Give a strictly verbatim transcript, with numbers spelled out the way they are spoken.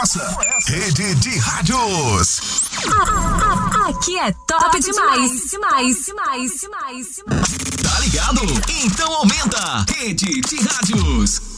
Rede de Rádios. Aqui é top, top demais, demais, demais, demais, demais. Tá ligado? Então aumenta. Rede de Rádios.